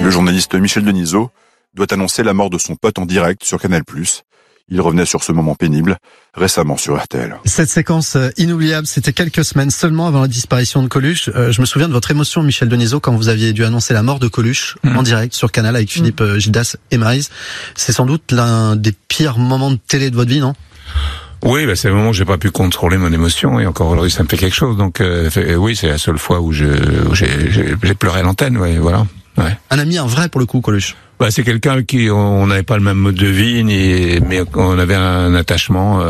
Le journaliste Michel Denisot doit annoncer la mort de son pote en direct sur Canal+. Il revenait sur ce moment pénible récemment sur RTL. Cette séquence inoubliable, c'était quelques semaines seulement avant la disparition de Coluche. Je me souviens de votre émotion, Michel Denisot, quand vous aviez dû annoncer la mort de Coluche en direct sur Canal avec Philippe Gildas et Maryse. C'est sans doute l'un des pires moments de télé de votre vie, non ? Oui, c'est le moment où j'ai pas pu contrôler mon émotion, et encore aujourd'hui ça me fait quelque chose. Donc oui, c'est la seule fois où j'ai pleuré à l'antenne, ouais, voilà. Ouais. Un ami, un vrai pour le coup, Coluche. C'est quelqu'un qui, on n'avait pas le même mode de vie, mais on avait un attachement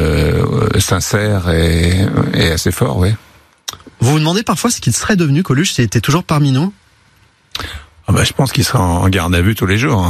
sincère et assez fort, oui. Vous vous demandez parfois ce qu'il serait devenu, Coluche, s'il était toujours parmi nous ? Je pense qu'il serait en garde à vue tous les jours.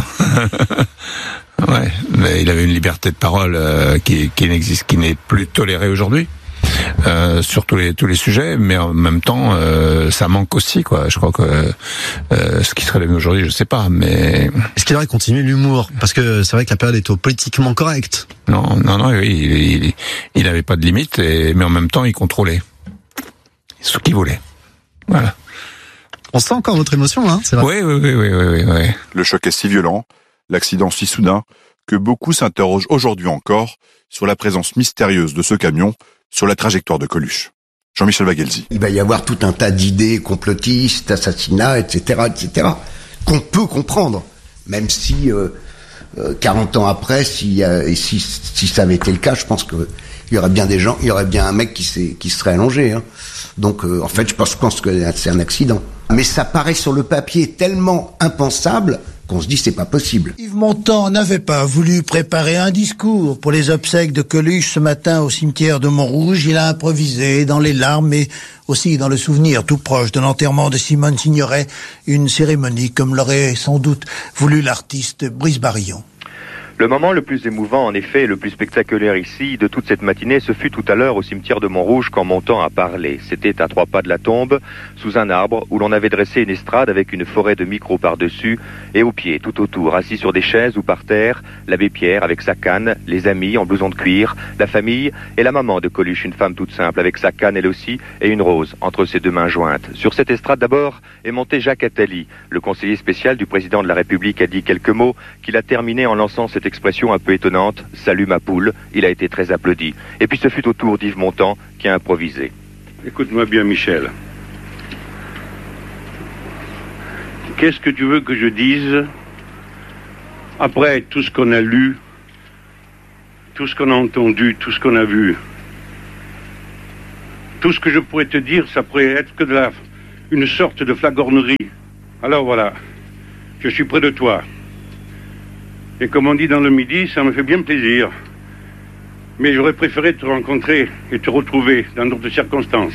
Ouais, mais il avait une liberté de parole qui n'est plus tolérée aujourd'hui. Sur tous les sujets, mais en même temps ça manque aussi, quoi. Je crois que ce qui serait devenu aujourd'hui, je sais pas, mais est-ce qu'il aurait continué l'humour, parce que c'est vrai que la période est politiquement correcte. Non, oui, il avait pas de limite, mais en même temps il contrôlait ce qu'il voulait. Voilà. On sent encore votre émotion, hein, c'est vrai. Oui. Le choc est si violent, l'accident si soudain, que beaucoup s'interrogent aujourd'hui encore sur la présence mystérieuse de ce camion sur la trajectoire de Coluche. Jean-Michel Vaguelzi. Il va y avoir tout un tas d'idées complotistes, assassinats, etc., qu'on peut comprendre, même si 40 ans après, si ça avait été le cas, je pense que il y aurait bien des gens, il y aurait bien un mec qui se serait allongé. Hein. Donc, en fait, je pense que c'est un accident. Mais ça paraît sur le papier tellement impensable qu'on se dit c'est pas possible. Yves Montand n'avait pas voulu préparer un discours pour les obsèques de Coluche ce matin au cimetière de Montrouge. Il a improvisé dans les larmes, mais aussi dans le souvenir tout proche de l'enterrement de Simone Signoret, une cérémonie comme l'aurait sans doute voulu l'artiste Brice Barillon. Le moment le plus émouvant, en effet, et le plus spectaculaire ici, de toute cette matinée, ce fut tout à l'heure au cimetière de Montrouge quand Montand a parlé. C'était à 3 pas de la tombe, sous un arbre, où l'on avait dressé une estrade avec une forêt de micros par-dessus, et au pied, tout autour, assis sur des chaises ou par terre, l'abbé Pierre avec sa canne, les amis en blouson de cuir, la famille, et la maman de Coluche, une femme toute simple, avec sa canne elle aussi, et une rose entre ses deux mains jointes. Sur cette estrade d'abord est monté Jacques Attali. Le conseiller spécial du président de la République a dit quelques mots, qu'il a terminé en lançant cette expression un peu étonnante, « Salut ma poule », il a été très applaudi. Et puis ce fut au tour d'Yves Montand qui a improvisé. Écoute-moi bien, Michel. Qu'est-ce que tu veux que je dise après tout ce qu'on a lu, tout ce qu'on a entendu, tout ce qu'on a vu? Tout ce que je pourrais te dire, ça pourrait être que une sorte de flagornerie. Alors voilà, je suis près de toi. Et comme on dit dans le Midi, ça me fait bien plaisir. Mais j'aurais préféré te rencontrer et te retrouver dans d'autres circonstances.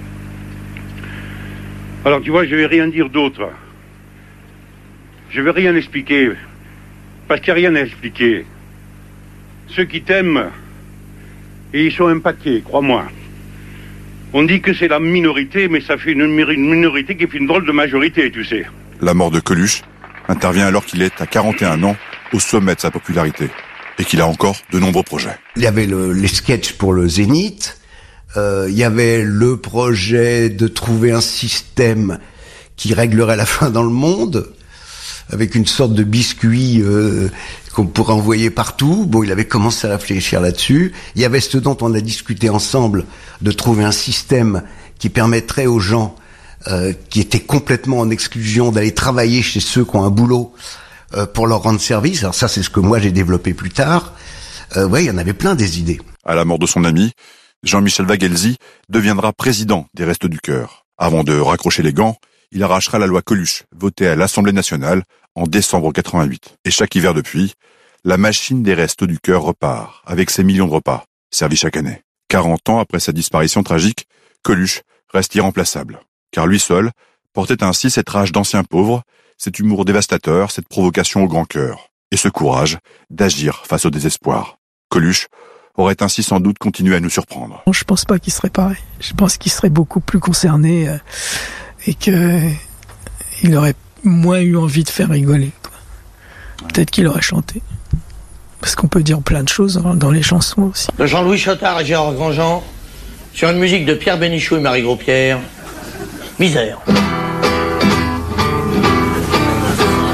Alors tu vois, je vais rien dire d'autre. Je vais rien expliquer. Parce qu'il n'y a rien à expliquer. Ceux qui t'aiment, et ils sont un paquet, crois-moi. On dit que c'est la minorité, mais ça fait une minorité qui fait une drôle de majorité, tu sais. La mort de Coluche intervient alors qu'il est à 41 ans, au sommet de sa popularité, et qu'il a encore de nombreux projets. Il y avait les sketchs pour le Zénith, il y avait le projet de trouver un système qui réglerait la faim dans le monde, avec une sorte de biscuit qu'on pourrait envoyer partout. Bon, il avait commencé à réfléchir là-dessus. Il y avait ce dont on a discuté ensemble, de trouver un système qui permettrait aux gens qui étaient complètement en exclusion d'aller travailler chez ceux qui ont un boulot, pour leur rendre service. Alors ça, c'est ce que moi j'ai développé plus tard. Il y en avait plein des idées. À la mort de son ami, Jean-Michel Vaguelzi deviendra président des Restos du Cœur. Avant de raccrocher les gants, il arrachera la loi Coluche, votée à l'Assemblée nationale en décembre 88. Et chaque hiver depuis, la machine des Restos du Cœur repart, avec ses millions de repas, servis chaque année. 40 ans après sa disparition tragique, Coluche reste irremplaçable. Car lui seul portait ainsi cette rage d'ancien pauvre, cet humour dévastateur, cette provocation au grand cœur, et ce courage d'agir face au désespoir. Coluche aurait ainsi sans doute continué à nous surprendre. Je pense pas qu'il serait pareil. Je pense qu'il serait beaucoup plus concerné et qu'il aurait moins eu envie de faire rigoler, quoi. Peut-être qu'il aurait chanté. Parce qu'on peut dire plein de choses dans les chansons aussi. De Jean-Louis Chotard et Gérard Grandjean, sur une musique de Pierre Bénichou et Marie Gros-Pierre, Misère.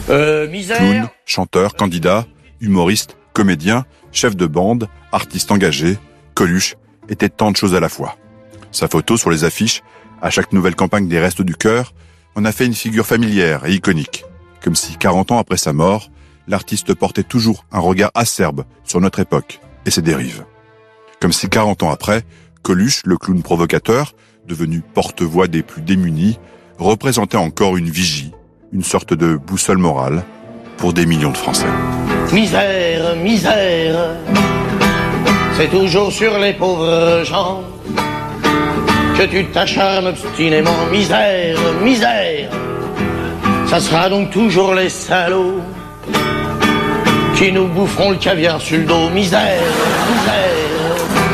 Misère. Clown, chanteur, candidat, humoriste, comédien, chef de bande, artiste engagé, Coluche était tant de choses à la fois. Sa photo sur les affiches, à chaque nouvelle campagne des Restos du Cœur, en a fait une figure familière et iconique. Comme si 40 ans après sa mort, l'artiste portait toujours un regard acerbe sur notre époque et ses dérives. Comme si 40 ans après, Coluche, le clown provocateur, devenu porte-voix des plus démunis, représentait encore une vigie, une sorte de boussole morale pour des millions de Français. Misère, misère, c'est toujours sur les pauvres gens que tu t'acharnes obstinément. Misère, misère, ça sera donc toujours les salauds qui nous boufferont le caviar sur le dos. Misère, misère.